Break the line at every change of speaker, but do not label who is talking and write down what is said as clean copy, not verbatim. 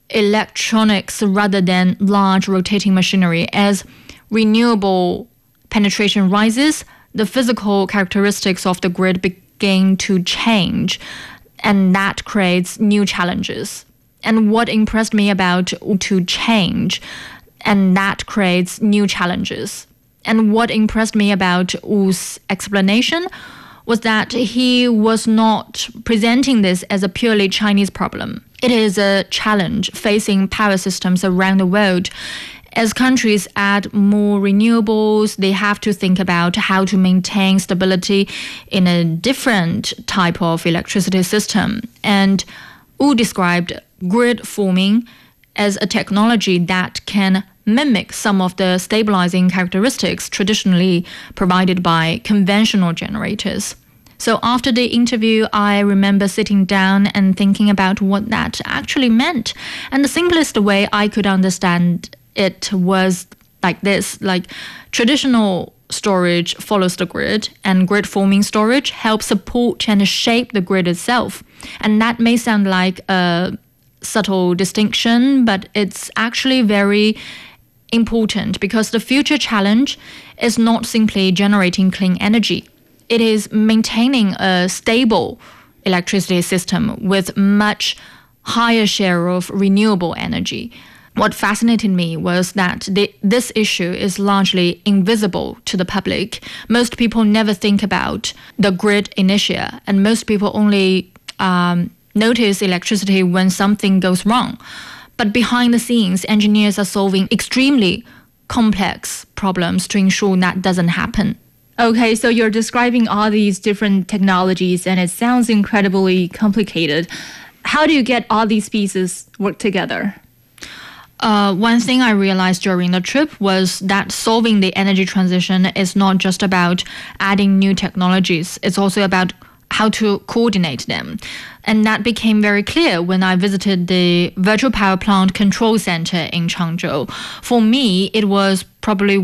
electronics rather than large rotating machinery. As renewable penetration rises, the physical characteristics of the grid begin to change, and that creates new challenges. And what impressed me about to change, and that creates new challenges. And what impressed me about Wu's explanation was that he was not presenting this as a purely Chinese problem. It is a challenge facing power systems around the world. As countries add more renewables, they have to think about how to maintain stability in a different type of electricity system. And Wu described grid forming as a technology that can mimic some of the stabilizing characteristics traditionally provided by conventional generators. So after the interview, I remember sitting down and thinking about what that actually meant. And the simplest way I could understand it was like this, like traditional storage follows the grid, and grid forming storage helps support and shape the grid itself. And that may sound like a subtle distinction, but it's actually very important because the future challenge is not simply generating clean energy. It is maintaining a stable electricity system with much higher share of renewable energy. What fascinated me was that this issue is largely invisible to the public. Most people never think about the grid inertia, and most people only notice electricity when something goes wrong. But behind the scenes, engineers are solving extremely complex problems to ensure that doesn't happen.
Okay, so you're describing all these different technologies, and it sounds incredibly complicated. How do you get all these pieces work together?
One thing I realized during the trip was that solving the energy transition is not just about adding new technologies. It's also about how to coordinate them. And that became very clear when I visited the Virtual Power Plant Control Center in Changzhou. For me, it was probably